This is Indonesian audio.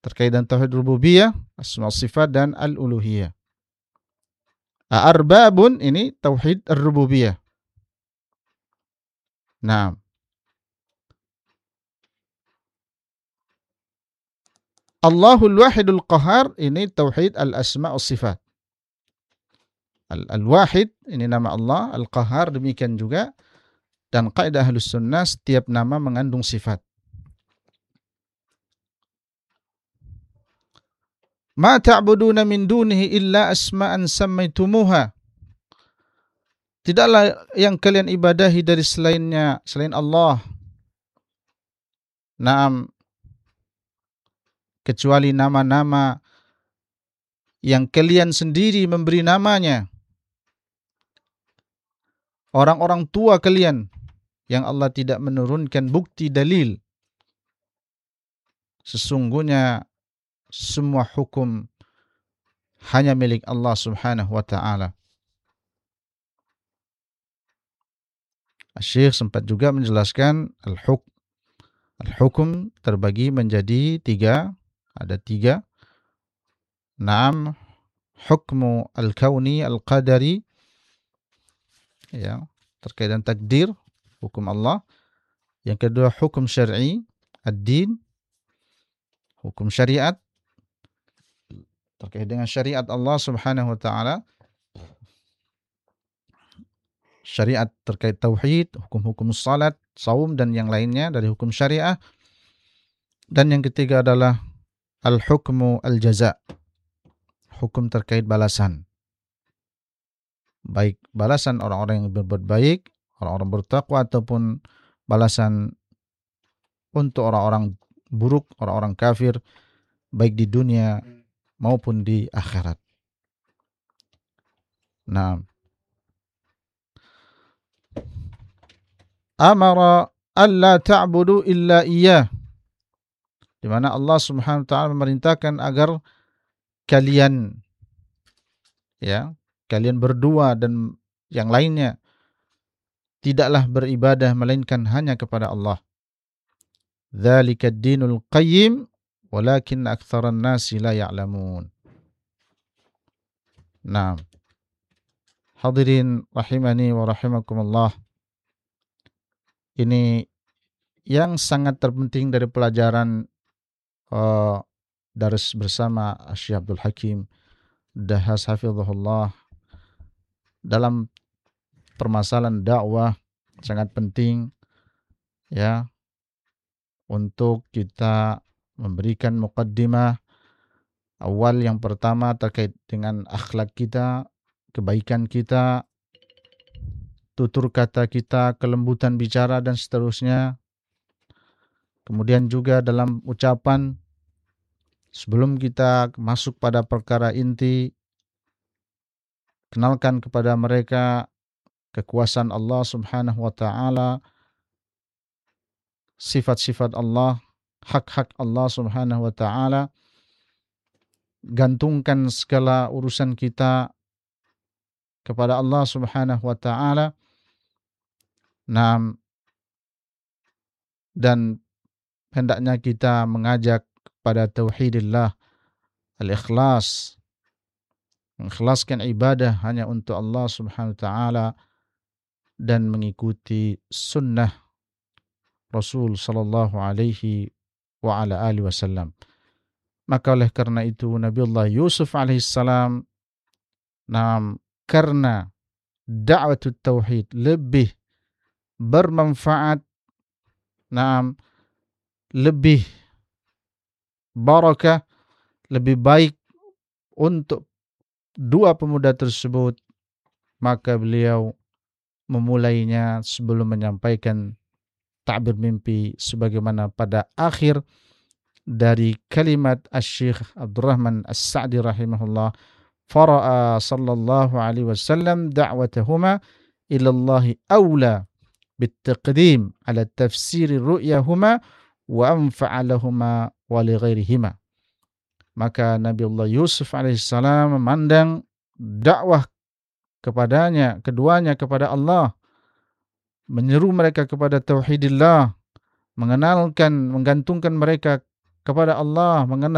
terkait dengan tauhid rububiyah, asma sifat dan al-uluhiyah. Arbabun ini tauhid ar-rububiyah. Nah, Allahul Wahidul Qahar ini tauhid al-asma sifat. Al-Wahid ini nama Allah, Al-Qahar demikian juga, dan kaidah Ahlus Sunnah setiap nama mengandung sifat. Ma ta'buduna min dunihi illa asma'an sammaitumuha. Tidaklah yang kalian ibadahi dari selain Allah. Naam, kecuali nama-nama yang kalian sendiri memberi namanya. Orang-orang tua kalian yang Allah tidak menurunkan bukti dalil. Sesungguhnya semua hukum hanya milik Allah Subhanahu wa ta'ala. Syekh sempat juga menjelaskan al-hukum terbagi menjadi tiga. Ada tiga. Naam, hukmu al-kauni al-qadari, ya, terkait dengan takdir, hukum Allah. Yang kedua hukum syar'i, ad-din, hukum syariat, terkait dengan syariat Allah Subhanahu wa ta'ala. Syariat terkait tauhid, hukum-hukum salat, saum dan yang lainnya dari hukum syariah. Dan yang ketiga adalah al-hukmu al-jaza, hukum terkait balasan. Baik balasan orang-orang yang berbuat baik, orang-orang bertakwa, ataupun balasan untuk orang-orang buruk, orang-orang kafir, baik di dunia maupun di akhirat. Nah, amara alla ta'budu illa iyyah, di mana Allah Subhanahu wa ta'ala memerintahkan agar kalian berdua dan yang lainnya tidaklah beribadah melainkan hanya kepada Allah. Dzalika ad-dinul qayyim walakin aktsaran nasi la ya'lamun. Nah, hadirin rahimani wa rahimakumullah. Ini yang sangat terpenting dari pelajaran daras bersama Syekh Abdul Hakim Dahhas hafizahullah dalam permasalahan dakwah. Sangat penting ya untuk kita memberikan muqaddimah awal. Yang pertama terkait dengan akhlak kita, kebaikan kita, tutur kata kita, kelembutan bicara dan seterusnya. Kemudian juga dalam ucapan, sebelum kita masuk pada perkara inti, kenalkan kepada mereka kekuasaan Allah Subhanahu wa ta'ala, sifat-sifat Allah, hak-hak Allah Subhanahu wa ta'ala. Gantungkan segala urusan kita kepada Allah Subhanahu wa ta'ala. Dan hendaknya kita mengajak pada tauhidillah, al-ikhlas, mengikhlaskan ibadah hanya untuk Allah Subhanahu wa ta'ala dan mengikuti sunnah Rasul sallallahu alaihi wa ala alihi wasallam. Maka oleh karena itu Nabiullah Yusuf alaihissalam, karena da'watut tauhid lebih bermanfaat, lebih barakah, lebih baik untuk dua pemuda tersebut, maka beliau memulainya sebelum menyampaikan ta'bir mimpi sebagaimana pada akhir dari kalimat Asy-Syaikh Abdurrahman As-Sa'di rahimahullah, fara'a sallallahu alaihi wasallam da'watahuma ila Allah aula bitaqdim ala tafsir ru'yahuma wa anfa'a lahuma wa li ghairihima. Maka Nabiullah Yusuf alaihissalam memandang dakwah keduanya kepada Allah, menyeru mereka kepada tauhidillah, menggantungkan mereka kepada Allah,